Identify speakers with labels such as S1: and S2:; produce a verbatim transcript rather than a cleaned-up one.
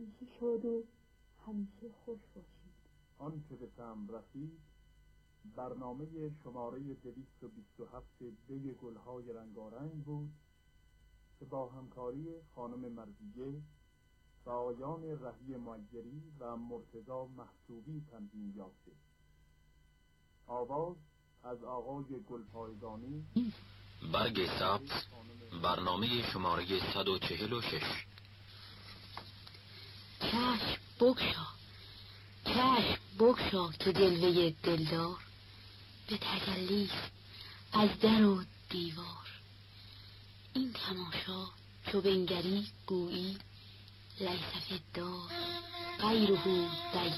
S1: همیشه شاد و همیشه خوش باشید.
S2: آنچه به سم رسید برنامه شماره دویست و بیست و هفت دی گلهای رنگارنگ بود که با همکاری خانم مرضیه و آیان رهی معیری و مرتضی محسوبی تنظیم یافته. آواز از آقای گلپایگانی.
S3: برگ سبز، برنامه شماره صد و چهل و شش.
S4: چشم بگشا، چشم بگشا که جلوه دلدار به تجلی از در و دیوار. این تماشا چو بنگری گویی لیس فی الدار غیره